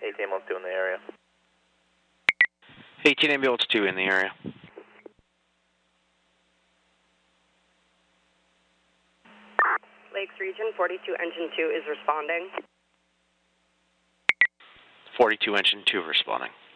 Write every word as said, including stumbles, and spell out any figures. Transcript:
eighteen ambulance two in the area. eighteen ambulance two in the area. Lakes Region, forty-two engine two is responding. forty-two engine two responding.